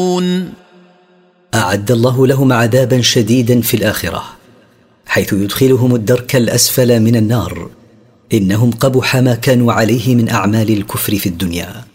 أعد الله لهم عذابا شديدا في الآخرة، حيث يدخلهم الدرك الأسفل من النار. إنهم قبح ما كانوا عليه من أعمال الكفر في الدنيا.